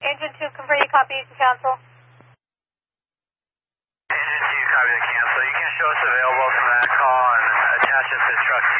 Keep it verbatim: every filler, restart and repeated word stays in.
Engine two, confirm you copy, you can cancel. Engine two, copy the cancel. You can show us available from that call and attach it to truck